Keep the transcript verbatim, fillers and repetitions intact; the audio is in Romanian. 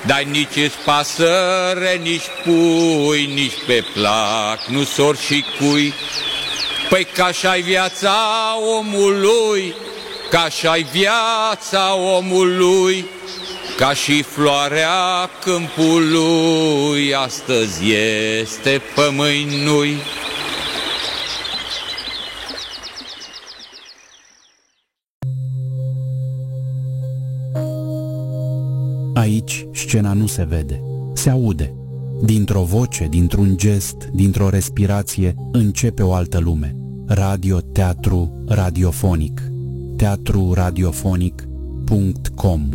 Dar nici-ți pasăre, nici pui, nici pe plac nu sor și cui. Păi ca așa-i viața omului, ca așa-i viața omului, ca și floarea câmpului, astăzi este, pe mâini nu-i. Aici scena nu se vede, se aude. Dintr-o voce, dintr-un gest, dintr-o respirație, începe o altă lume. Radio-teatru radiofonic. teatru radiofonic punct com